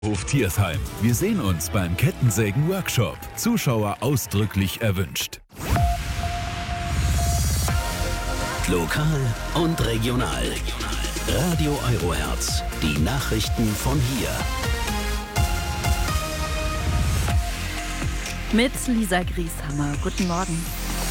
Hof Tiersheim. Wir sehen uns beim Kettensägen-Workshop. Zuschauer ausdrücklich erwünscht. Lokal und regional. Radio Eurohertz. Die Nachrichten von hier. Mit Lisa Grieshammer. Guten Morgen.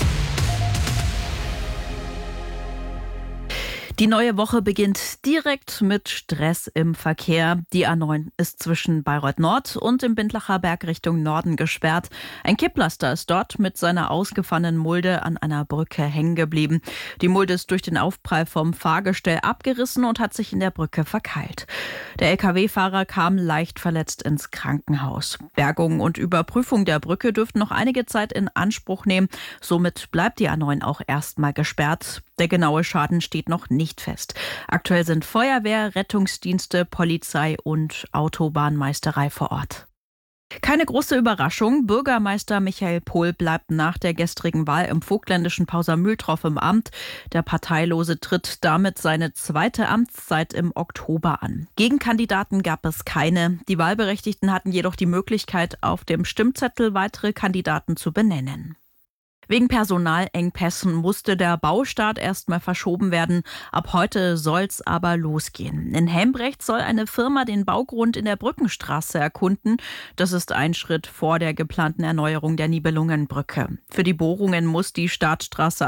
Die neue Woche beginnt direkt mit Stress im Verkehr. Die A9 ist zwischen Bayreuth Nord und im Bindlacher Berg Richtung Norden gesperrt. Ein Kipplaster ist dort mit seiner ausgefahrenen Mulde an einer Brücke hängen geblieben. Die Mulde ist durch den Aufprall vom Fahrgestell abgerissen und hat sich in der Brücke verkeilt. Der Lkw-Fahrer kam leicht verletzt ins Krankenhaus. Bergung und Überprüfung der Brücke dürften noch einige Zeit in Anspruch nehmen. Somit bleibt die A9 auch erstmal gesperrt. Der genaue Schaden steht noch nicht fest. Aktuell sind Feuerwehr, Rettungsdienste, Polizei und Autobahnmeisterei vor Ort. Keine große Überraschung. Bürgermeister Michael Pohl bleibt nach der gestrigen Wahl im vogtländischen Pausamühltorf im Amt. Der Parteilose tritt damit seine zweite Amtszeit im Oktober an. Gegenkandidaten gab es keine. Die Wahlberechtigten hatten jedoch die Möglichkeit, auf dem Stimmzettel weitere Kandidaten zu benennen. Wegen Personalengpässen musste der Baustart erstmal verschoben werden. Ab heute soll's aber losgehen. In Helmbrecht soll eine Firma den Baugrund in der Brückenstraße erkunden. Das ist ein Schritt vor der geplanten Erneuerung der Nibelungenbrücke. Für die Bohrungen muss die Startstraße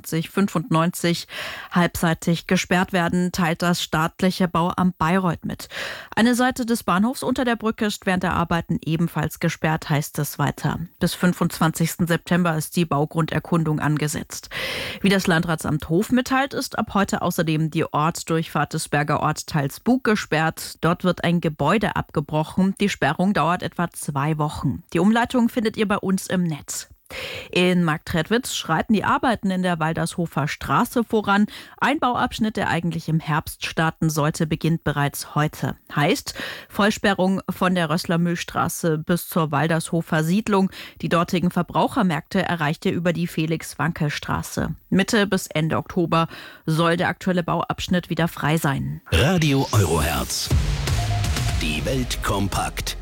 2195 halbseitig gesperrt werden, teilt das staatliche Bauamt Bayreuth mit. Eine Seite des Bahnhofs unter der Brücke ist während der Arbeiten ebenfalls gesperrt, heißt es weiter. Bis 25. September ist die Baugrunderkundung angesetzt. Wie das Landratsamt Hof mitteilt, ist ab heute außerdem die Ortsdurchfahrt des Berger Ortsteils Bug gesperrt. Dort wird ein Gebäude abgebrochen. Die Sperrung dauert etwa 2 Wochen. Die Umleitung findet ihr bei uns im Netz. In Marktredwitz schreiten die Arbeiten in der Waldershofer Straße voran. Ein Bauabschnitt, der eigentlich im Herbst starten sollte, beginnt bereits heute. Heißt, Vollsperrung von der Rösslermühlstraße bis zur Waldershofer Siedlung. Die dortigen Verbrauchermärkte erreicht ihr über die Felix-Wankel-Straße. Mitte bis Ende Oktober soll der aktuelle Bauabschnitt wieder frei sein. Radio Eurohertz. Die Welt kompakt.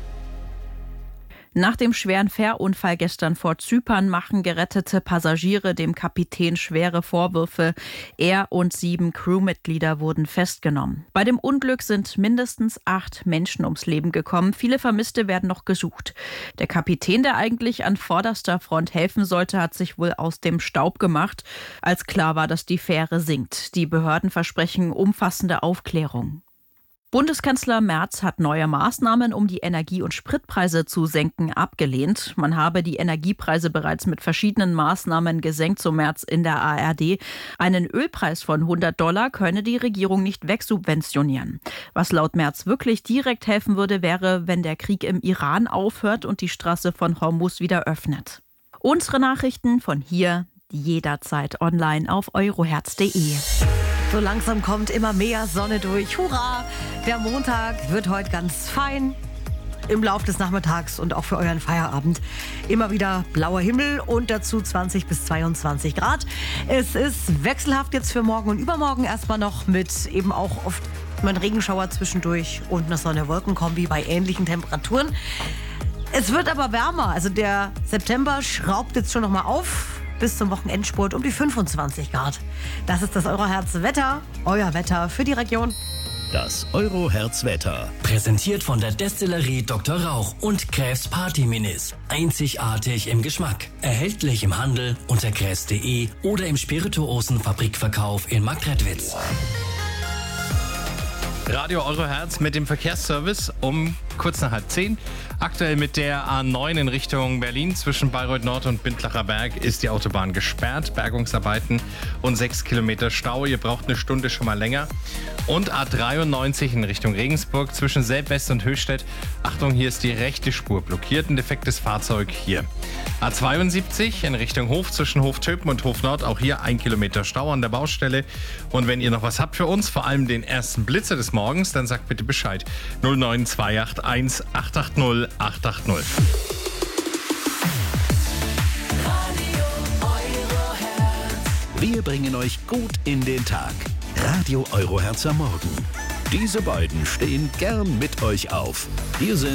Nach dem schweren Fährunfall gestern vor Zypern machen gerettete Passagiere dem Kapitän schwere Vorwürfe. Er und 7 Crewmitglieder wurden festgenommen. Bei dem Unglück sind mindestens 8 Menschen ums Leben gekommen. Viele Vermisste werden noch gesucht. Der Kapitän, der eigentlich an vorderster Front helfen sollte, hat sich wohl aus dem Staub gemacht, als klar war, dass die Fähre sinkt. Die Behörden versprechen umfassende Aufklärung. Bundeskanzler Merz hat neue Maßnahmen, um die Energie- und Spritpreise zu senken, abgelehnt. Man habe die Energiepreise bereits mit verschiedenen Maßnahmen gesenkt, so Merz in der ARD. Einen Ölpreis von $100 könne die Regierung nicht wegsubventionieren. Was laut Merz wirklich direkt helfen würde, wäre, wenn der Krieg im Iran aufhört und die Straße von Hormuz wieder öffnet. Unsere Nachrichten von hier jederzeit online auf eurohertz.de. So langsam kommt immer mehr Sonne durch. Hurra! Der Montag wird heute ganz fein. Im Laufe des Nachmittags und auch für euren Feierabend immer wieder blauer Himmel und dazu 20 bis 22 Grad. Es ist wechselhaft jetzt für morgen und übermorgen erstmal noch mit eben auch oft mal ein Regenschauer zwischendurch und einer Sonne-Wolken-Kombi bei ähnlichen Temperaturen. Es wird aber wärmer. Also der September schraubt jetzt schon nochmal auf. Bis zum Wochenendspurt um die 25 Grad. Das ist das Eurohertz-Wetter, euer Wetter für die Region. Das Eurohertz-Wetter. Präsentiert von der Destillerie Dr. Rauch und Kräfs Party-Minis. Einzigartig im Geschmack. Erhältlich im Handel unter kräfs.de oder im Spirituosenfabrikverkauf in Marktredwitz. Radio Eurohertz mit dem Verkehrsservice um kurz nach 9:30. Aktuell mit der A9 in Richtung Berlin zwischen Bayreuth Nord und Bindlacher Berg ist die Autobahn gesperrt. Bergungsarbeiten und 6 Kilometer Stau. Ihr braucht eine Stunde schon mal länger. Und A93 in Richtung Regensburg zwischen Selbwest und Höchstädt. Achtung, hier ist die rechte Spur blockiert. Ein defektes Fahrzeug hier. A72 in Richtung Hof zwischen Hoftöpen und Hof Nord. Auch hier 1 Kilometer Stau an der Baustelle. Und wenn ihr noch was habt für uns, vor allem den ersten Blitzer des Morgens, dann sagt bitte Bescheid. 09281 880 880. Wir bringen euch gut in den Tag. Radio Eurohertz am Morgen. Diese beiden stehen gern mit euch auf. Hier sind